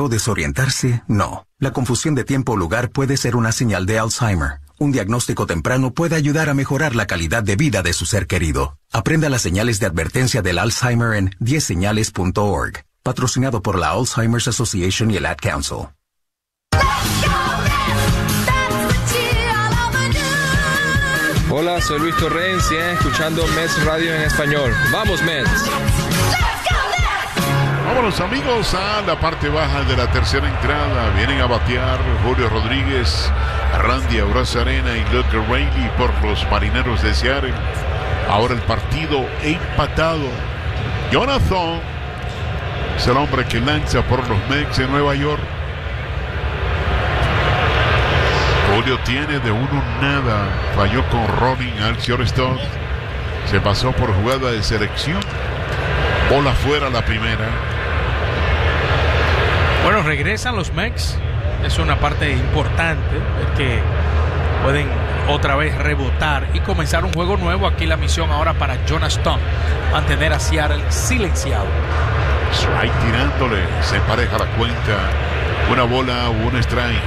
Solo desorientarse, no. La confusión de tiempo o lugar puede ser una señal de Alzheimer. Un diagnóstico temprano puede ayudar a mejorar la calidad de vida de su ser querido. Aprenda las señales de advertencia del Alzheimer en 10señales.org. Patrocinado por la Alzheimer's Association y el Ad Council. Hola, soy Luis Torrens y escuchando Mets Radio en español. ¡Vamos, Mets! Vámonos, amigos, a la parte baja de la tercera entrada. Vienen a batear Julio Rodríguez, Randy Arozarena y Luke Raley por los Marineros de Seattle. Ahora el partido empatado. Jonathan es el hombre que lanza por los Mets de Nueva York. Julio tiene de 1-0. Falló con Robin al shortstop. Se pasó por jugada de selección. Bola fuera la primera. Bueno, regresan los Mets. Es una parte importante. Es que pueden otra vez rebotar y comenzar un juego nuevo. Aquí la misión ahora para Jonathan. Mantener a Seattle silenciado. Strike tirándole. Se empareja la cuenta. Una bola, un strike.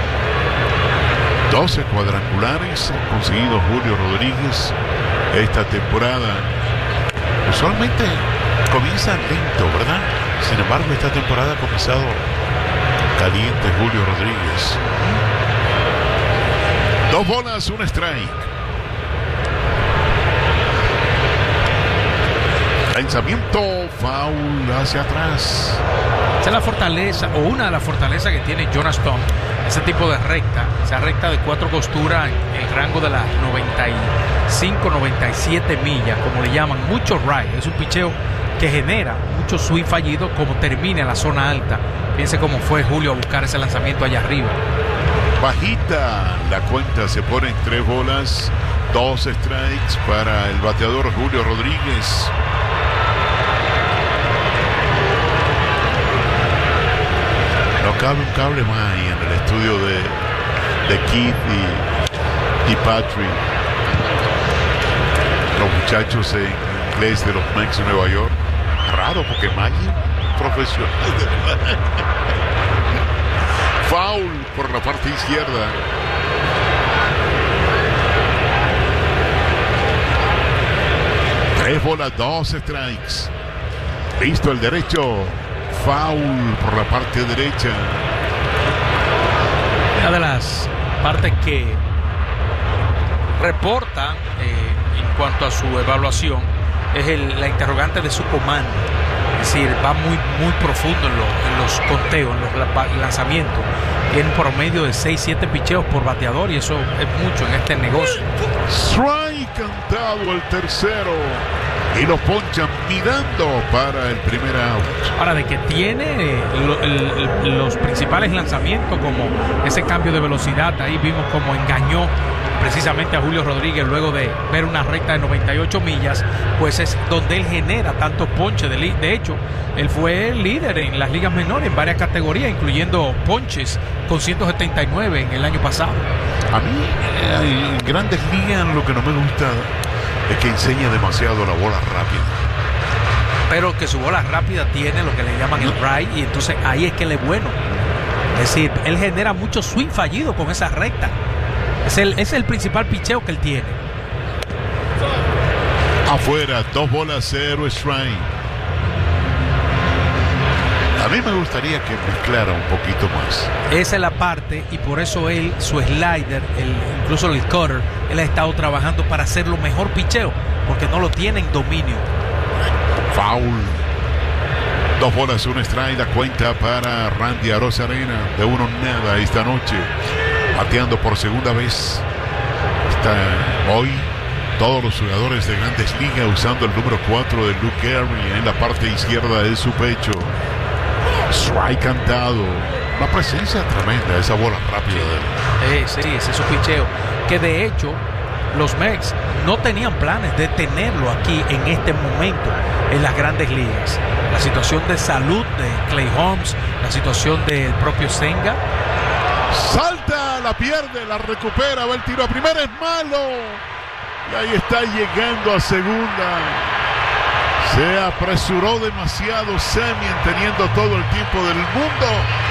12 cuadrangulares ha conseguido Julio Rodríguez esta temporada. Usualmente comienza lento, ¿verdad? Sin embargo, esta temporada ha comenzado caliente Julio Rodríguez. 2 bolas, un strike. Lanzamiento, foul hacia atrás. Esa es la fortaleza, o una de las fortalezas que tiene Jonathan. Ese tipo de recta, esa recta de 4 costuras en el rango de las 95, 97 millas, como le llaman, mucho ride. Es un picheo que genera mucho swing fallido, como termina en la zona alta. Piense cómo fue Julio a buscar ese lanzamiento allá arriba. Bajita la cuenta, se pone en 3 bolas, 2 strikes para el bateador Julio Rodríguez. No cabe un cable más ahí en el estudio de Keith y Patrick. Los muchachos en inglés de los Mets de Nueva York. Raro porque Maggie profesional. Foul por la parte izquierda. Tres bolas, 2 strikes. Listo el derecho. Foul por la parte derecha. Una de las partes que reporta en cuanto a su evaluación es la interrogante de su comando. Es decir, va muy profundo en los conteos, en los lanzamientos. Tiene un promedio de 6-7 picheos por bateador y eso es mucho en este negocio. Strike cantado el tercero. Y lo ponchan mirando para el primer out. Ahora, de que tiene los principales lanzamientos, como ese cambio de velocidad, ahí vimos cómo engañó precisamente a Julio Rodríguez luego de ver una recta de 98 millas, pues es donde él genera tantos ponches. De hecho, él fue el líder en las ligas menores en varias categorías, incluyendo ponches con 179 en el año pasado. A mí, en Grandes Ligas, lo que no me gusta es que enseña demasiado la bola rápida. Pero que su bola rápida tiene lo que le llaman el drive, y entonces ahí es que él es bueno. Es decir, él genera mucho swing fallido con esa recta. Es el principal picheo que él tiene. Afuera, 2 bolas, 0 strike. A mí me gustaría que mezclara un poquito más. Esa es la parte, y por eso él, su slider, incluso el cutter, él ha estado trabajando para hacerlo mejor picheo, porque no lo tiene en dominio. Foul. 2 bolas, 1 strike. La cuenta para Randy Arozarena de 1-0 esta noche. Bateando por segunda vez. Hoy todos los jugadores de Grandes Ligas usando el número 4 de Luke Gehrig en la parte izquierda de su pecho. Strike cantado. Una presencia tremenda, esa bola rápida de él. Sí, ese es su picheo. Que de hecho, los Mets no tenían planes de tenerlo aquí en este momento en las Grandes Ligas. La situación de salud de Clay Holmes, la situación del propio Senga. Salta, la pierde, la recupera, va el tiro a primera, es malo. Y ahí está llegando a segunda. Se apresuró demasiado Semien, teniendo todo el tiempo del mundo.